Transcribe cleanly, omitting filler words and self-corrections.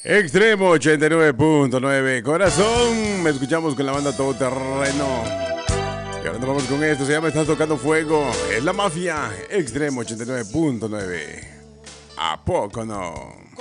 Extremo 89.9 Corazón. Me escuchamos con la banda Todoterreno. Y ahora nos vamos con esto. Se llama Estás Tocando Fuego. Es la Mafia. Extremo 89.9. ¿A poco no?